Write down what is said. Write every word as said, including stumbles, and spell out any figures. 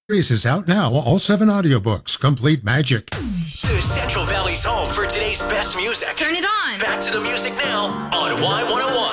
Series is out now. All seven audiobooks, complete magic. The Central Valley's home for today's best music. Turn it on. Back to the music now on Y one oh one.